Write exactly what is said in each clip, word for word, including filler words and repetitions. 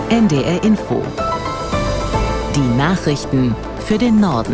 N D R Info. Die Nachrichten für den Norden.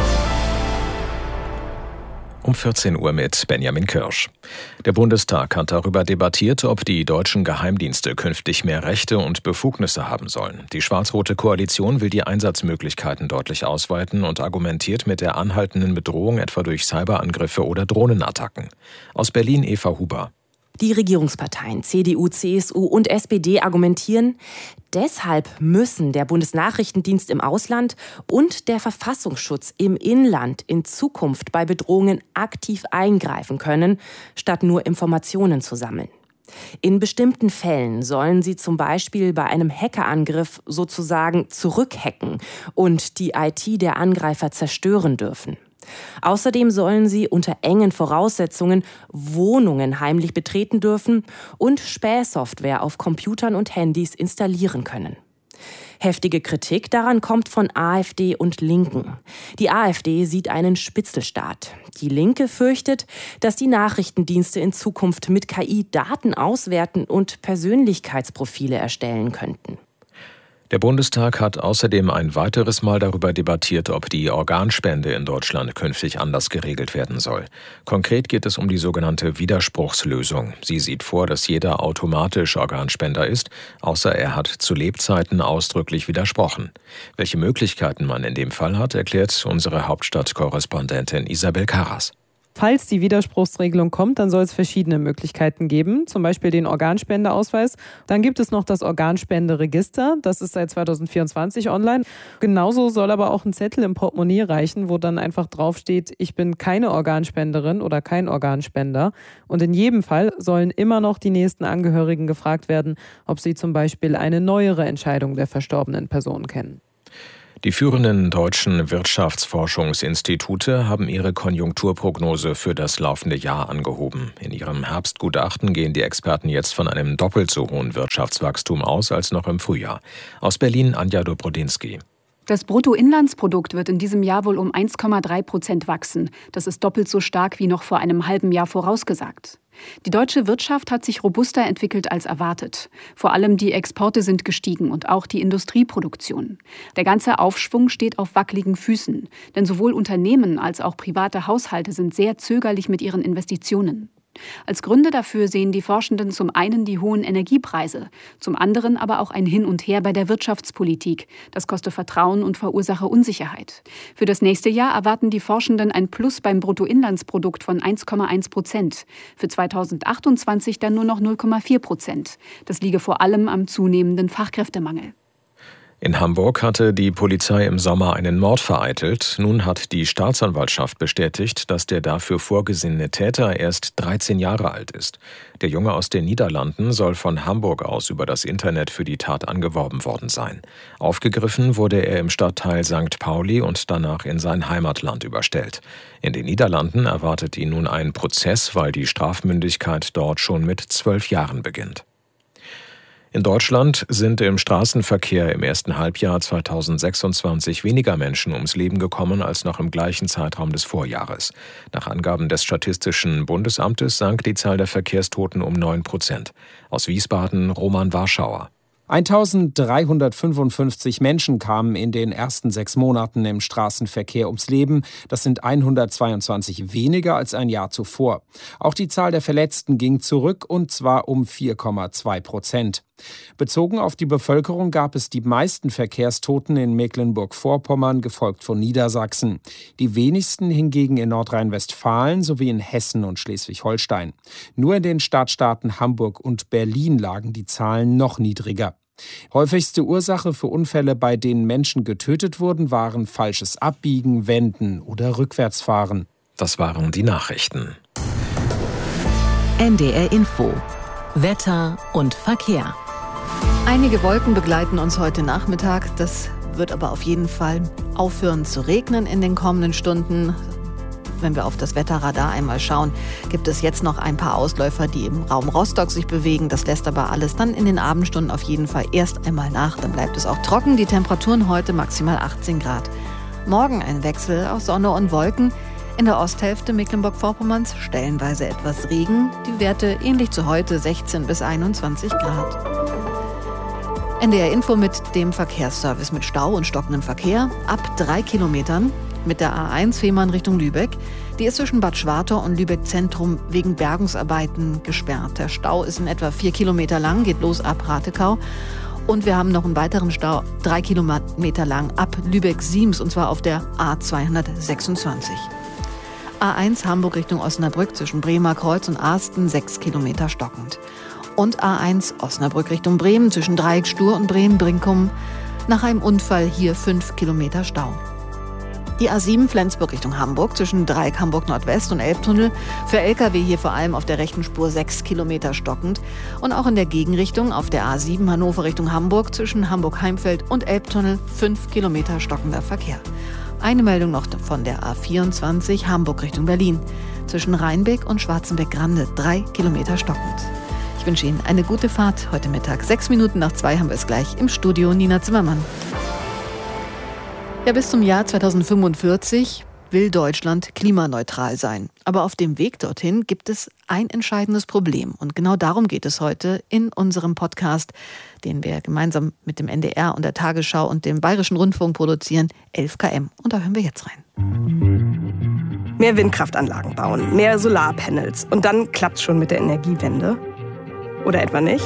Um vierzehn Uhr mit Benjamin Kirsch. Der Bundestag hat darüber debattiert, ob die deutschen Geheimdienste künftig mehr Rechte und Befugnisse haben sollen. Die schwarz-rote Koalition will die Einsatzmöglichkeiten deutlich ausweiten und argumentiert mit der anhaltenden Bedrohung etwa durch Cyberangriffe oder Drohnenattacken. Aus Berlin Eva Huber. Die Regierungsparteien C D U, C S U und S P D argumentieren, deshalb müssen der Bundesnachrichtendienst im Ausland und der Verfassungsschutz im Inland in Zukunft bei Bedrohungen aktiv eingreifen können, statt nur Informationen zu sammeln. In bestimmten Fällen sollen sie zum Beispiel bei einem Hackerangriff sozusagen zurückhacken und die I T der Angreifer zerstören dürfen. Außerdem sollen sie unter engen Voraussetzungen Wohnungen heimlich betreten dürfen und Spähsoftware auf Computern und Handys installieren können. Heftige Kritik daran kommt von AfD und Linken. Die AfD sieht einen Spitzelstaat. Die Linke fürchtet, dass die Nachrichtendienste in Zukunft mit K I Daten auswerten und Persönlichkeitsprofile erstellen könnten. Der Bundestag hat außerdem ein weiteres Mal darüber debattiert, ob die Organspende in Deutschland künftig anders geregelt werden soll. Konkret geht es um die sogenannte Widerspruchslösung. Sie sieht vor, dass jeder automatisch Organspender ist, außer er hat zu Lebzeiten ausdrücklich widersprochen. Welche Möglichkeiten man in dem Fall hat, erklärt unsere Hauptstadtkorrespondentin Isabel Karras. Falls die Widerspruchsregelung kommt, dann soll es verschiedene Möglichkeiten geben, zum Beispiel den Organspendeausweis. Dann gibt es noch das Organspenderegister, das ist seit zweitausendvierundzwanzig online. Genauso soll aber auch ein Zettel im Portemonnaie reichen, wo dann einfach draufsteht, ich bin keine Organspenderin oder kein Organspender. Und in jedem Fall sollen immer noch die nächsten Angehörigen gefragt werden, ob sie zum Beispiel eine neuere Entscheidung der verstorbenen Person kennen. Die führenden deutschen Wirtschaftsforschungsinstitute haben ihre Konjunkturprognose für das laufende Jahr angehoben. In ihrem Herbstgutachten gehen die Experten jetzt von einem doppelt so hohen Wirtschaftswachstum aus als noch im Frühjahr. Aus Berlin Anja Dobrodinsky. Das Bruttoinlandsprodukt wird in diesem Jahr wohl um eins Komma drei Prozent wachsen. Das ist doppelt so stark wie noch vor einem halben Jahr vorausgesagt. Die deutsche Wirtschaft hat sich robuster entwickelt als erwartet. Vor allem die Exporte sind gestiegen und auch die Industrieproduktion. Der ganze Aufschwung steht auf wackeligen Füßen, denn sowohl Unternehmen als auch private Haushalte sind sehr zögerlich mit ihren Investitionen. Als Gründe dafür sehen die Forschenden zum einen die hohen Energiepreise, zum anderen aber auch ein Hin und Her bei der Wirtschaftspolitik. Das koste Vertrauen und verursache Unsicherheit. Für das nächste Jahr erwarten die Forschenden ein Plus beim Bruttoinlandsprodukt von eins Komma eins Prozent. Für zweitausendachtundzwanzig dann nur noch null Komma vier Prozent. Das liege vor allem am zunehmenden Fachkräftemangel. In Hamburg hatte die Polizei im Sommer einen Mord vereitelt. Nun hat die Staatsanwaltschaft bestätigt, dass der dafür vorgesehene Täter erst dreizehn Jahre alt ist. Der Junge aus den Niederlanden soll von Hamburg aus über das Internet für die Tat angeworben worden sein. Aufgegriffen wurde er im Stadtteil Sankt Pauli und danach in sein Heimatland überstellt. In den Niederlanden erwartet ihn nun ein Prozess, weil die Strafmündigkeit dort schon mit zwölf Jahren beginnt. In Deutschland sind im Straßenverkehr im ersten Halbjahr zweitausendsechsundzwanzig weniger Menschen ums Leben gekommen als noch im gleichen Zeitraum des Vorjahres. Nach Angaben des Statistischen Bundesamtes sank die Zahl der Verkehrstoten um neun Prozent. Aus Wiesbaden Roman Warschauer. eintausenddreihundertfünfundfünfzig Menschen kamen in den ersten sechs Monaten im Straßenverkehr ums Leben. Das sind hundertzweiundzwanzig weniger als ein Jahr zuvor. Auch die Zahl der Verletzten ging zurück, und zwar um vier Komma zwei Prozent. Bezogen auf die Bevölkerung gab es die meisten Verkehrstoten in Mecklenburg-Vorpommern, gefolgt von Niedersachsen. Die wenigsten hingegen in Nordrhein-Westfalen sowie in Hessen und Schleswig-Holstein. Nur in den Stadtstaaten Hamburg und Berlin lagen die Zahlen noch niedriger. Häufigste Ursache für Unfälle, bei denen Menschen getötet wurden, waren falsches Abbiegen, Wenden oder Rückwärtsfahren. Das waren die Nachrichten. N D R Info. Wetter und Verkehr. Einige Wolken begleiten uns heute Nachmittag. Das wird aber auf jeden Fall aufhören zu regnen in den kommenden Stunden. Wenn wir auf das Wetterradar einmal schauen, gibt es jetzt noch ein paar Ausläufer, die im Raum Rostock sich bewegen. Das lässt aber alles dann in den Abendstunden auf jeden Fall erst einmal nach. Dann bleibt es auch trocken. Die Temperaturen heute maximal achtzehn Grad. Morgen ein Wechsel aus Sonne und Wolken. In der Osthälfte Mecklenburg-Vorpommerns stellenweise etwas Regen. Die Werte ähnlich zu heute sechzehn bis einundzwanzig Grad. N D R Info mit dem Verkehrsservice mit Stau und stockendem Verkehr ab drei Kilometern mit der A eins Fehmarn Richtung Lübeck. Die ist zwischen Bad Schwartau und Lübeck Zentrum wegen Bergungsarbeiten gesperrt. Der Stau ist in etwa vier Kilometer lang, geht los ab Ratekau. Und wir haben noch einen weiteren Stau, drei Kilometer lang, ab Lübeck-Siems, und zwar auf der A zweihundertsechsundzwanzig. A eins Hamburg Richtung Osnabrück zwischen Bremer Kreuz und Arsten, sechs Kilometer stockend. Und A eins Osnabrück Richtung Bremen zwischen Dreiecksstur und Bremen-Brinkum. Nach einem Unfall hier fünf Kilometer Stau. Die A sieben Flensburg Richtung Hamburg zwischen Dreieck Hamburg Nordwest und Elbtunnel. Für L K W hier vor allem auf der rechten Spur sechs Kilometer stockend. Und auch in der Gegenrichtung auf der A sieben Hannover Richtung Hamburg zwischen Hamburg-Heimfeld und Elbtunnel fünf Kilometer stockender Verkehr. Eine Meldung noch von der A vierundzwanzig Hamburg Richtung Berlin. Zwischen Rheinbeck und Schwarzenbeck-Grande drei Kilometer stockend. Ich wünsche Ihnen eine gute Fahrt heute Mittag. Sechs Minuten nach zwei haben wir es gleich im Studio. Nina Zimmermann. Ja, bis zum Jahr zweitausendfünfundvierzig will Deutschland klimaneutral sein. Aber auf dem Weg dorthin gibt es ein entscheidendes Problem. Und genau darum geht es heute in unserem Podcast, den wir gemeinsam mit dem N D R und der Tagesschau und dem Bayerischen Rundfunk produzieren, elf Kilometer. Und da hören wir jetzt rein. Mehr Windkraftanlagen bauen, mehr Solarpanels. Und dann klappt's schon mit der Energiewende. Oder etwa nicht?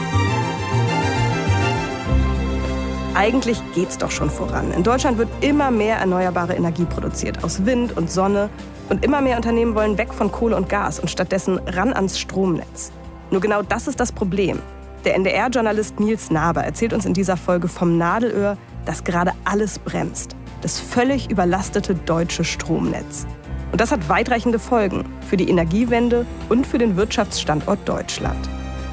Eigentlich geht's doch schon voran. In Deutschland wird immer mehr erneuerbare Energie produziert, aus Wind und Sonne. Und immer mehr Unternehmen wollen weg von Kohle und Gas und stattdessen ran ans Stromnetz. Nur genau das ist das Problem. Der N D R-Journalist Nils Naber erzählt uns in dieser Folge vom Nadelöhr, dass gerade alles bremst. Das völlig überlastete deutsche Stromnetz. Und das hat weitreichende Folgen für die Energiewende und für den Wirtschaftsstandort Deutschland.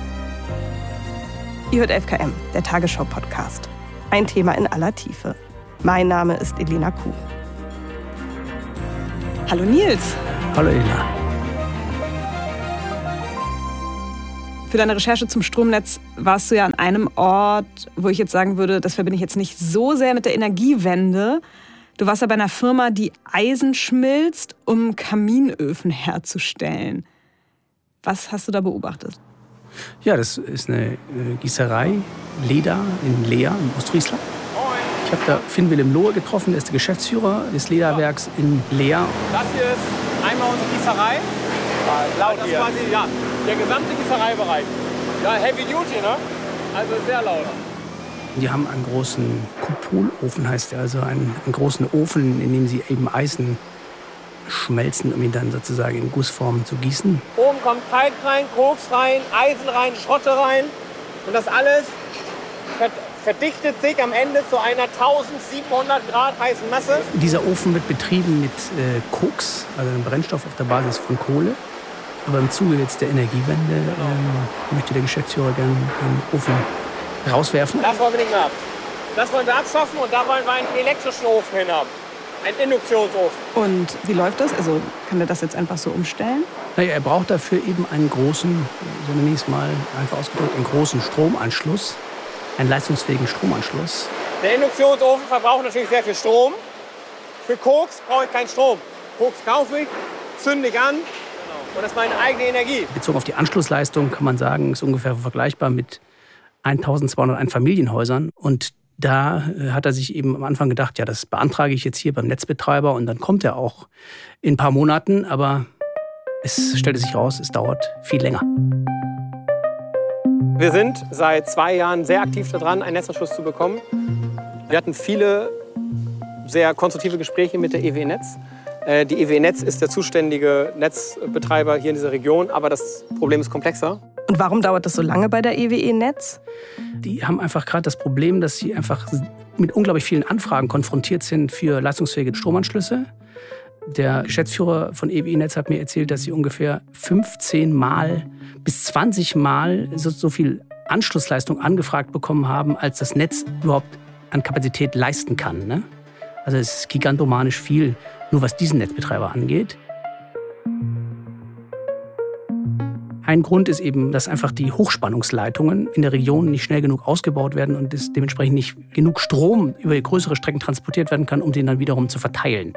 Ihr hört elf Kilometer, der Tagesschau-Podcast. Ein Thema in aller Tiefe. Mein Name ist Elena Kuh. Hallo Nils. Hallo Elena. Für deine Recherche zum Stromnetz warst du ja an einem Ort, wo ich jetzt sagen würde, das verbinde ich jetzt nicht so sehr mit der Energiewende. Du warst ja bei einer Firma, die Eisen schmilzt, um Kaminöfen herzustellen. Was hast du da beobachtet? Ja, das ist eine Gießerei, Leda in Leer in Ostfriesland. Ich habe da Finn Willem Lohe getroffen, der ist der Geschäftsführer des Lederwerks in Leer. Das hier ist einmal unsere Gießerei. Laut das ist quasi ja, der gesamte Gießereibereich. Ja, Heavy Duty, ne? Also sehr laut. Die haben einen großen Kupolofen, heißt der, also einen, einen großen Ofen, in dem sie eben Eisen schmelzen, um ihn dann sozusagen in Gussform zu gießen. Oben kommt Kalk rein, Koks rein, Eisen rein, Schrotte rein. Und das alles verdichtet sich am Ende zu einer eintausendsiebenhundert Grad heißen Masse. Dieser Ofen wird betrieben mit äh, Koks, also einem Brennstoff auf der Basis von Kohle. Aber im Zuge jetzt der Energiewende ähm, möchte der Geschäftsführer gerne den Ofen rauswerfen. Das wollen wir nicht mehr haben. Das wollen wir abschaffen und da wollen wir einen elektrischen Ofen hin haben. Ein Induktionsofen. Und wie läuft das? Also kann der das jetzt einfach so umstellen? Naja, er braucht dafür eben einen großen, so nenne ich es mal einfach ausgedrückt, einen großen Stromanschluss, einen leistungsfähigen Stromanschluss. Der Induktionsofen verbraucht natürlich sehr viel Strom. Für Koks brauche ich keinen Strom. Koks kaufe ich, zünde ich an und das ist meine eigene Energie. Bezogen auf die Anschlussleistung kann man sagen, ist ungefähr vergleichbar mit eintausendzweihundert Familienhäusern. Und da hat er sich eben am Anfang gedacht, ja, das beantrage ich jetzt hier beim Netzbetreiber und dann kommt er auch in ein paar Monaten. Aber es stellte sich raus, es dauert viel länger. Wir sind seit zwei Jahren sehr aktiv daran, einen Netzanschluss zu bekommen. Wir hatten viele sehr konstruktive Gespräche mit der E W Netz. Die E W Netz ist der zuständige Netzbetreiber hier in dieser Region, aber das Problem ist komplexer. Und warum dauert das so lange bei der E W E-Netz? Die haben einfach gerade das Problem, dass sie einfach mit unglaublich vielen Anfragen konfrontiert sind für leistungsfähige Stromanschlüsse. Der Geschäftsführer von E W E-Netz hat mir erzählt, dass sie ungefähr fünfzehn Mal bis zwanzig Mal so, so viel Anschlussleistung angefragt bekommen haben, als das Netz überhaupt an Kapazität leisten kann. Ne? Also es ist gigantomanisch viel, nur was diesen Netzbetreiber angeht. Ein Grund ist eben, dass einfach die Hochspannungsleitungen in der Region nicht schnell genug ausgebaut werden und es dementsprechend nicht genug Strom über größere Strecken transportiert werden kann, um den dann wiederum zu verteilen.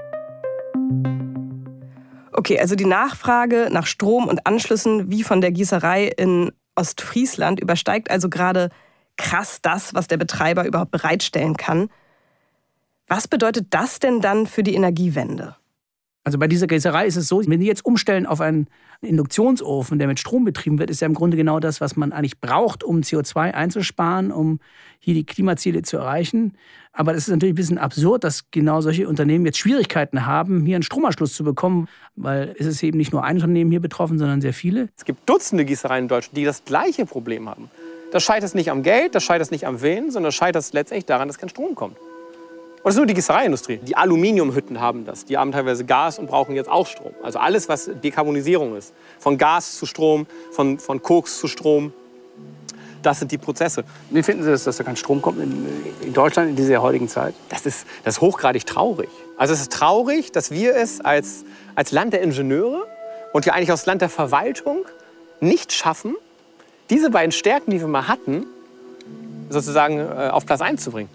Okay, also die Nachfrage nach Strom und Anschlüssen wie von der Gießerei in Ostfriesland übersteigt also gerade krass das, was der Betreiber überhaupt bereitstellen kann. Was bedeutet das denn dann für die Energiewende? Also bei dieser Gießerei ist es so, wenn die jetzt umstellen auf einen Induktionsofen, der mit Strom betrieben wird, ist ja im Grunde genau das, was man eigentlich braucht, um C O zwei einzusparen, um hier die Klimaziele zu erreichen. Aber das ist natürlich ein bisschen absurd, dass genau solche Unternehmen jetzt Schwierigkeiten haben, hier einen Stromanschluss zu bekommen, weil es ist eben nicht nur ein Unternehmen hier betroffen, sondern sehr viele. Es gibt Dutzende Gießereien in Deutschland, die das gleiche Problem haben. Das scheitert nicht am Geld, das scheitert nicht am Willen, sondern das scheitert letztendlich daran, dass kein Strom kommt. Und das ist nur die Gießereiindustrie. Die Aluminiumhütten haben das. Die haben teilweise Gas und brauchen jetzt auch Strom. Also alles, was Dekarbonisierung ist. Von Gas zu Strom, von, von Koks zu Strom. Das sind die Prozesse. Wie finden Sie das, dass da kein Strom kommt in, in Deutschland in dieser heutigen Zeit? Das ist, das ist hochgradig traurig. Also es ist traurig, dass wir es als, als Land der Ingenieure und ja eigentlich als Land der Verwaltung nicht schaffen, diese beiden Stärken, die wir mal hatten, sozusagen auf Platz eins zu bringen.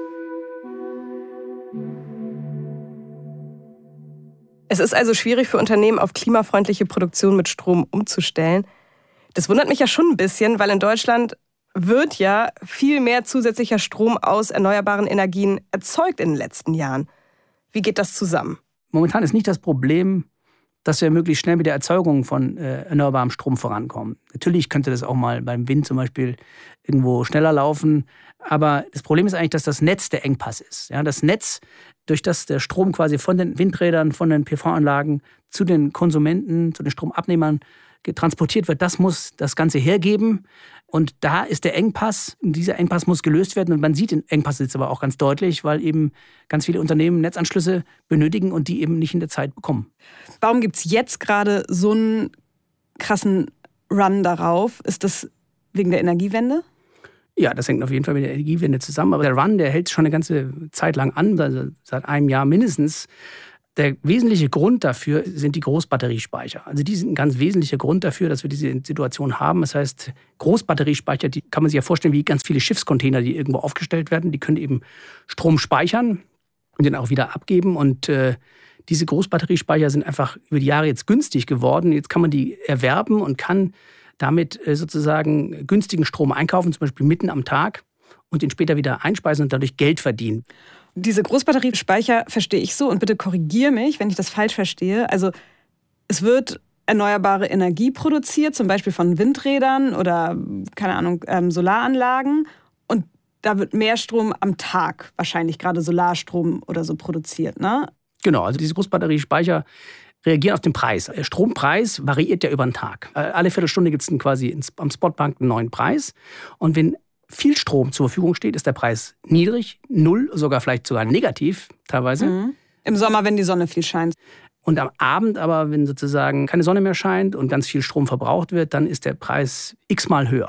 Es ist also schwierig für Unternehmen, auf klimafreundliche Produktion mit Strom umzustellen. Das wundert mich ja schon ein bisschen, weil in Deutschland wird ja viel mehr zusätzlicher Strom aus erneuerbaren Energien erzeugt in den letzten Jahren. Wie geht das zusammen? Momentan ist nicht das Problem, dass wir möglichst schnell mit der Erzeugung von äh, erneuerbarem Strom vorankommen. Natürlich könnte das auch mal beim Wind zum Beispiel irgendwo schneller laufen. Aber das Problem ist eigentlich, dass das Netz der Engpass ist. Ja, das Netz, durch das der Strom quasi von den Windrädern, von den P V-Anlagen zu den Konsumenten, zu den Stromabnehmern transportiert wird, das muss das Ganze hergeben. Und da ist der Engpass, dieser Engpass muss gelöst werden. Und man sieht den Engpass jetzt aber auch ganz deutlich, weil eben ganz viele Unternehmen Netzanschlüsse benötigen und die eben nicht in der Zeit bekommen. Warum gibt es jetzt gerade so einen krassen Run darauf? Ist das wegen der Energiewende? Ja, das hängt auf jeden Fall mit der Energiewende zusammen. Aber der Run, der hält schon eine ganze Zeit lang an, also seit einem Jahr mindestens. Der wesentliche Grund dafür sind die Großbatteriespeicher. Also die sind ein ganz wesentlicher Grund dafür, dass wir diese Situation haben. Das heißt, Großbatteriespeicher, die kann man sich ja vorstellen wie ganz viele Schiffscontainer, die irgendwo aufgestellt werden. Die können eben Strom speichern und den auch wieder abgeben. Und äh, diese Großbatteriespeicher sind einfach über die Jahre jetzt günstig geworden. Jetzt kann man die erwerben und kann damit äh, sozusagen günstigen Strom einkaufen, zum Beispiel mitten am Tag, und den später wieder einspeisen und dadurch Geld verdienen. Diese Großbatteriespeicher verstehe ich so, und bitte korrigiere mich, wenn ich das falsch verstehe. Also es wird erneuerbare Energie produziert, zum Beispiel von Windrädern oder, keine Ahnung, ähm, Solaranlagen. Und da wird mehr Strom am Tag, wahrscheinlich gerade Solarstrom oder so, produziert, ne? Genau, also diese Großbatteriespeicher reagieren auf den Preis. Der Strompreis variiert ja über den Tag. Alle Viertelstunde gibt es quasi am Spotbank einen neuen Preis. Und wenn viel Strom zur Verfügung steht, ist der Preis niedrig, null, sogar vielleicht sogar negativ teilweise. Mhm. Im Sommer, wenn die Sonne viel scheint. Und am Abend aber, wenn sozusagen keine Sonne mehr scheint und ganz viel Strom verbraucht wird, dann ist der Preis x-mal höher.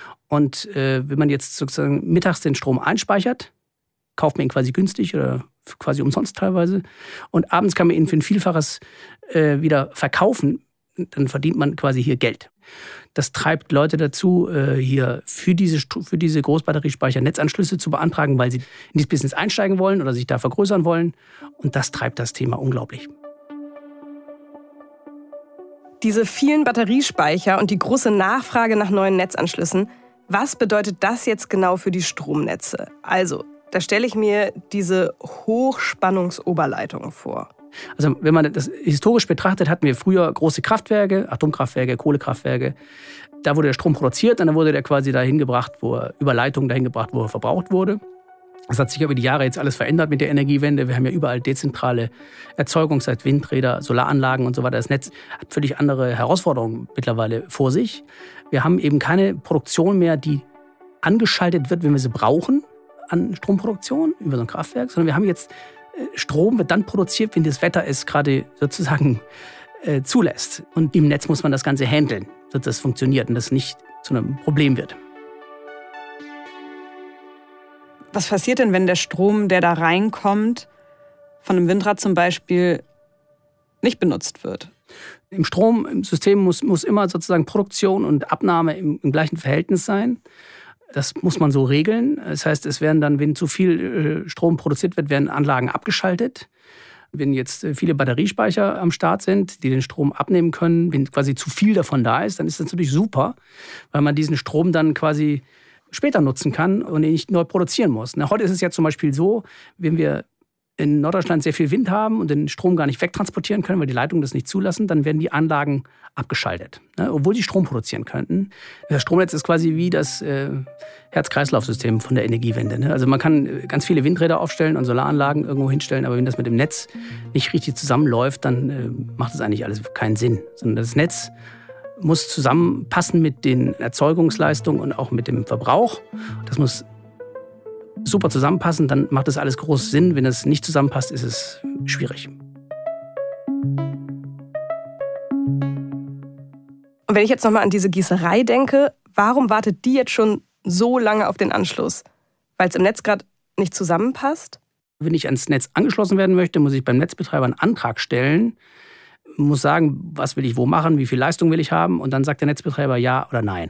Und äh, wenn man jetzt sozusagen mittags den Strom einspeichert, kauft man ihn quasi günstig oder quasi umsonst teilweise. Und abends kann man ihn für ein Vielfaches äh, wieder verkaufen. Dann verdient man quasi hier Geld. Das treibt Leute dazu, hier für diese, für diese Großbatteriespeicher Netzanschlüsse zu beantragen, weil sie in dieses Business einsteigen wollen oder sich da vergrößern wollen. Und das treibt das Thema unglaublich. Diese vielen Batteriespeicher und die große Nachfrage nach neuen Netzanschlüssen, was bedeutet das jetzt genau für die Stromnetze? Also, da stelle ich mir diese Hochspannungsoberleitungen vor. Also wenn man das historisch betrachtet, hatten wir früher große Kraftwerke, Atomkraftwerke, Kohlekraftwerke. Da wurde der Strom produziert und dann wurde der quasi dahin gebracht, wo er, über Leitungen dahin gebracht, wo er verbraucht wurde. Das hat sich über die Jahre jetzt alles verändert mit der Energiewende. Wir haben ja überall dezentrale Erzeugung, seit Windräder, Solaranlagen und so weiter. Das Netz hat völlig andere Herausforderungen mittlerweile vor sich. Wir haben eben keine Produktion mehr, die angeschaltet wird, wenn wir sie brauchen, an Stromproduktion über so ein Kraftwerk, sondern wir haben jetzt Strom wird dann produziert, wenn das Wetter es gerade sozusagen äh, zulässt. Und im Netz muss man das Ganze handeln, dass das funktioniert und das nicht zu einem Problem wird. Was passiert denn, wenn der Strom, der da reinkommt, von einem Windrad zum Beispiel, nicht benutzt wird? Im Strom, im System muss, muss immer sozusagen Produktion und Abnahme im, im gleichen Verhältnis sein. Das muss man so regeln. Das heißt, es werden dann, wenn zu viel Strom produziert wird, werden Anlagen abgeschaltet. Wenn jetzt viele Batteriespeicher am Start sind, die den Strom abnehmen können, wenn quasi zu viel davon da ist, dann ist das natürlich super, weil man diesen Strom dann quasi später nutzen kann und ihn nicht neu produzieren muss. Na, heute ist es ja zum Beispiel so, wenn wir in Norddeutschland sehr viel Wind haben und den Strom gar nicht wegtransportieren können, weil die Leitungen das nicht zulassen, dann werden die Anlagen abgeschaltet, ne, obwohl die Strom produzieren könnten. Das Stromnetz ist quasi wie das äh, Herz-Kreislauf-System von der Energiewende. Ne? Also man kann ganz viele Windräder aufstellen und Solaranlagen irgendwo hinstellen, aber wenn das mit dem Netz nicht richtig zusammenläuft, dann äh, macht das eigentlich alles keinen Sinn. Sondern das Netz muss zusammenpassen mit den Erzeugungsleistungen und auch mit dem Verbrauch. Das muss super zusammenpassen, dann macht das alles großen Sinn. Wenn es nicht zusammenpasst, ist es schwierig. Und wenn ich jetzt nochmal an diese Gießerei denke, warum wartet die jetzt schon so lange auf den Anschluss? Weil es im Netz gerade nicht zusammenpasst? Wenn ich ans Netz angeschlossen werden möchte, muss ich beim Netzbetreiber einen Antrag stellen, muss sagen, was will ich wo machen, wie viel Leistung will ich haben, und dann sagt der Netzbetreiber ja oder nein.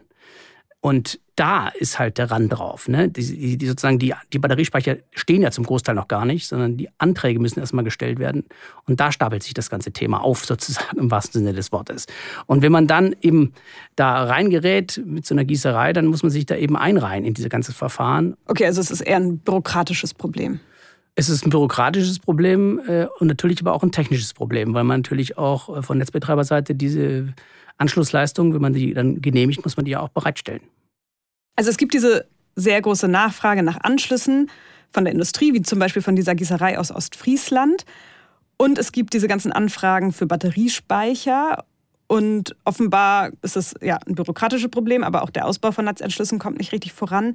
Und da ist halt der Rand drauf. Ne? Die, die, sozusagen die, die Batteriespeicher stehen ja zum Großteil noch gar nicht, sondern die Anträge müssen erstmal gestellt werden. Und da stapelt sich das ganze Thema auf, sozusagen im wahrsten Sinne des Wortes. Und wenn man dann eben da reingerät mit so einer Gießerei, dann muss man sich da eben einreihen in dieses ganze Verfahren. Okay, also es ist eher ein bürokratisches Problem. Es ist ein bürokratisches Problem äh, und natürlich aber auch ein technisches Problem, weil man natürlich auch von Netzbetreiberseite diese Anschlussleistung, wenn man die dann genehmigt, muss man die ja auch bereitstellen. Also es gibt diese sehr große Nachfrage nach Anschlüssen von der Industrie, wie zum Beispiel von dieser Gießerei aus Ostfriesland. Und es gibt diese ganzen Anfragen für Batteriespeicher. Und offenbar ist es ja ein bürokratisches Problem, aber auch der Ausbau von Netzanschlüssen kommt nicht richtig voran.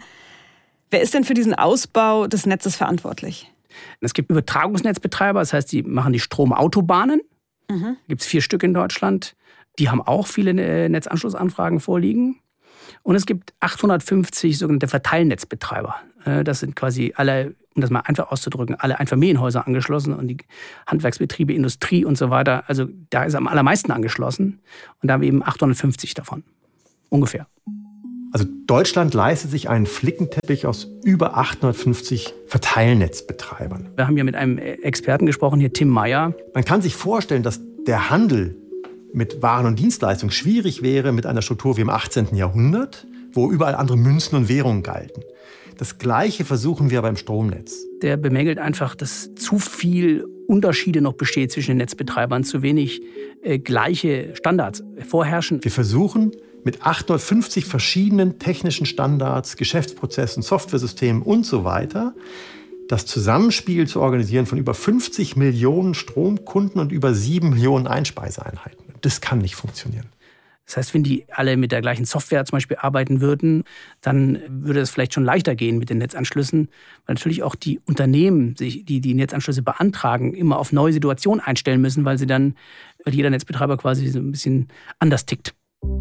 Wer ist denn für diesen Ausbau des Netzes verantwortlich? Es gibt Übertragungsnetzbetreiber, das heißt, die machen die Stromautobahnen. Mhm. Da gibt es vier Stück in Deutschland. Die haben auch viele Netzanschlussanfragen vorliegen. Und es gibt achthundertfünfzig sogenannte Verteilnetzbetreiber. Das sind quasi alle, um das mal einfach auszudrücken, alle Einfamilienhäuser angeschlossen und die Handwerksbetriebe, Industrie und so weiter. Also da ist am allermeisten angeschlossen. Und da haben wir eben achthundertfünfzig davon. Ungefähr. Also Deutschland leistet sich einen Flickenteppich aus über achthundertfünfzig Verteilnetzbetreibern. Wir haben ja mit einem Experten gesprochen, hier Tim Meyer. Man kann sich vorstellen, dass der Handel mit Waren und Dienstleistungen schwierig wäre mit einer Struktur wie im achtzehnten Jahrhundert, wo überall andere Münzen und Währungen galten. Das Gleiche versuchen wir beim Stromnetz. Der bemängelt einfach, dass zu viel Unterschiede noch besteht zwischen den Netzbetreibern, zu wenig äh, gleiche Standards vorherrschen. Wir versuchen mit achthundertfünfzig verschiedenen technischen Standards, Geschäftsprozessen, Softwaresystemen und so weiter das Zusammenspiel zu organisieren von über fünfzig Millionen Stromkunden und über sieben Millionen Einspeiseeinheiten. Das kann nicht funktionieren. Das heißt, wenn die alle mit der gleichen Software zum Beispiel arbeiten würden, dann würde es vielleicht schon leichter gehen mit den Netzanschlüssen, weil natürlich auch die Unternehmen, die die Netzanschlüsse beantragen, immer auf neue Situationen einstellen müssen, weil sie dann, weil jeder Netzbetreiber quasi so ein bisschen anders tickt.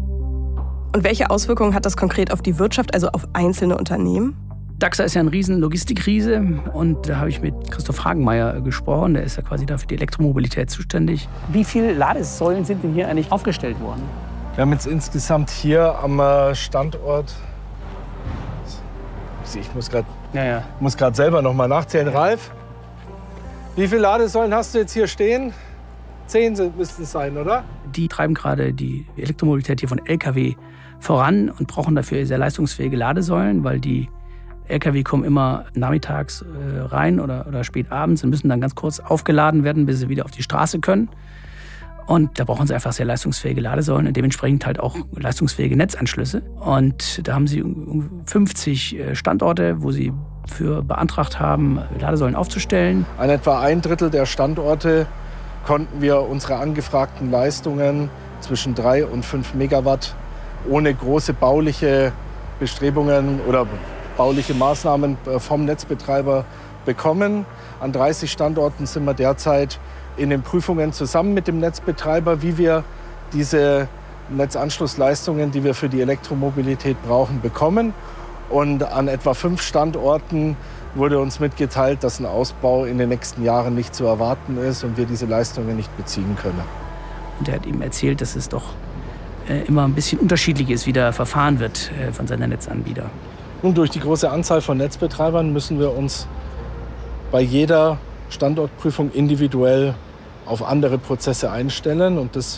Und welche Auswirkungen hat das konkret auf die Wirtschaft, also auf einzelne Unternehmen? Daxa ist ja ein riesen Logistikriese und da habe ich mit Christoph Hagenmeier gesprochen, der ist ja quasi da für die Elektromobilität zuständig. Wie viele Ladesäulen sind denn hier eigentlich aufgestellt worden? Wir haben jetzt insgesamt hier am Standort, ich muss gerade ja, ja. muss gerade selber noch mal nachzählen, Ralf. Wie viele Ladesäulen hast du jetzt hier stehen? Zehn müssten es sein, oder? Die treiben gerade die Elektromobilität hier von L K W voran und brauchen dafür sehr leistungsfähige Ladesäulen, weil die L K W kommen immer nachmittags äh, rein oder, oder spät abends und müssen dann ganz kurz aufgeladen werden, bis sie wieder auf die Straße können. Und da brauchen sie einfach sehr leistungsfähige Ladesäulen und dementsprechend halt auch leistungsfähige Netzanschlüsse. Und da haben sie fünfzig Standorte, wo sie für beantragt haben, Ladesäulen aufzustellen. An etwa ein Drittel der Standorte konnten wir unsere angefragten Leistungen zwischen drei und fünf Megawatt ohne große bauliche Bestrebungen oder bauliche Maßnahmen vom Netzbetreiber bekommen. An dreißig Standorten sind wir derzeit in den Prüfungen zusammen mit dem Netzbetreiber, wie wir diese Netzanschlussleistungen, die wir für die Elektromobilität brauchen, bekommen. Und an etwa fünf Standorten wurde uns mitgeteilt, dass ein Ausbau in den nächsten Jahren nicht zu erwarten ist und wir diese Leistungen nicht beziehen können. Und er hat ihm erzählt, dass es doch äh, immer ein bisschen unterschiedlich ist, wie da verfahren wird äh, von seinen Netzanbietern. Nun, durch die große Anzahl von Netzbetreibern müssen wir uns bei jeder Standortprüfung individuell auf andere Prozesse einstellen. Und das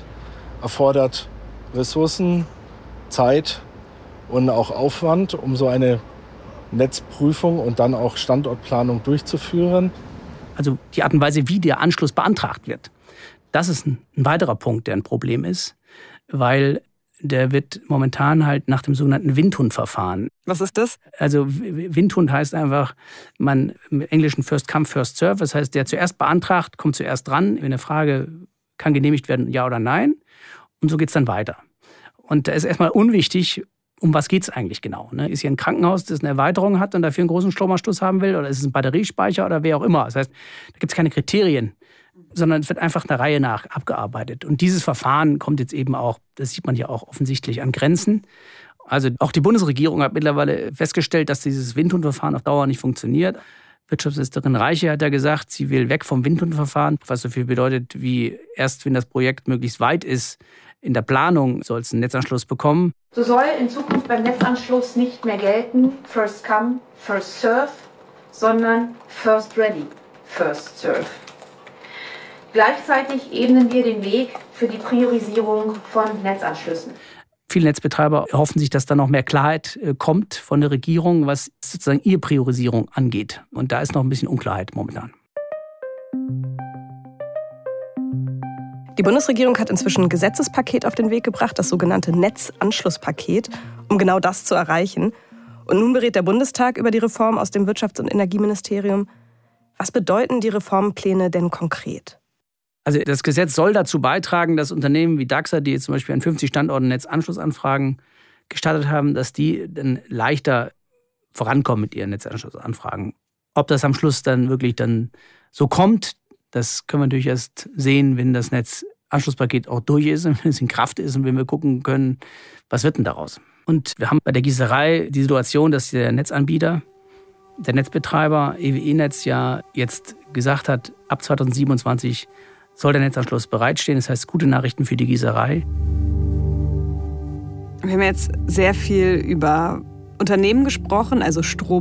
erfordert Ressourcen, Zeit und auch Aufwand, um so eine Netzprüfung und dann auch Standortplanung durchzuführen. Also die Art und Weise, wie der Anschluss beantragt wird. Das ist ein, ein weiterer Punkt, der ein Problem ist, weil der wird momentan halt nach dem sogenannten Windhund-Verfahren. Was ist das? Also Windhund heißt einfach, man im Englischen first come, first serve. Das heißt, der zuerst beantragt, kommt zuerst dran. Wenn eine Frage kann genehmigt werden, ja oder nein. Und so geht es dann weiter. Und da ist erstmal unwichtig, um was geht es eigentlich genau. Ne? Ist hier ein Krankenhaus, das eine Erweiterung hat und dafür einen großen Stromanschluss haben will? Oder ist es ein Batteriespeicher oder wer auch immer? Das heißt, da gibt es keine Kriterien, sondern es wird einfach der Reihe nach abgearbeitet. Und dieses Verfahren kommt jetzt eben auch, das sieht man ja auch offensichtlich, an Grenzen. Also auch die Bundesregierung hat mittlerweile festgestellt, dass dieses Windhundverfahren auf Dauer nicht funktioniert. Wirtschaftsministerin Reiche hat ja gesagt, sie will weg vom Windhundverfahren, was so viel bedeutet wie erst, wenn das Projekt möglichst weit ist, in der Planung soll es einen Netzanschluss bekommen. So soll in Zukunft beim Netzanschluss nicht mehr gelten, first come, first serve, sondern first ready, first serve. Gleichzeitig ebnen wir den Weg für die Priorisierung von Netzanschlüssen. Viele Netzbetreiber erhoffen sich, dass da noch mehr Klarheit kommt von der Regierung, was sozusagen ihre Priorisierung angeht. Und da ist noch ein bisschen Unklarheit momentan. Die Bundesregierung hat inzwischen ein Gesetzespaket auf den Weg gebracht, das sogenannte Netzanschlusspaket, um genau das zu erreichen. Und nun berät der Bundestag über die Reform aus dem Wirtschafts- und Energieministerium. Was bedeuten die Reformpläne denn konkret? Also das Gesetz soll dazu beitragen, dass Unternehmen wie Dachser, die jetzt zum Beispiel an fünfzig Standorten Netzanschlussanfragen gestartet haben, dass die dann leichter vorankommen mit ihren Netzanschlussanfragen. Ob das am Schluss dann wirklich dann so kommt, das können wir natürlich erst sehen, wenn das Netzanschlusspaket auch durch ist und wenn es in Kraft ist und wenn wir gucken können, was wird denn daraus. Und wir haben bei der Gießerei die Situation, dass der Netzanbieter, der Netzbetreiber E W E-Netz ja jetzt gesagt hat, ab zweitausendsiebenundzwanzig soll der Netzanschluss bereitstehen. Das heißt, gute Nachrichten für die Gießerei. Wir haben jetzt sehr viel über Unternehmen gesprochen, also Strom.